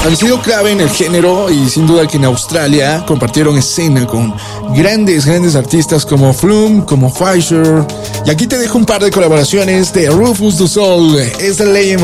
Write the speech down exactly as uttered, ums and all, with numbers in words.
han sido clave en el género y sin duda que en Australia compartieron escena con grandes, grandes artistas como Flume, como Fisher. Y aquí te dejo un par de colaboraciones de Rufus Du Sol, es The Legend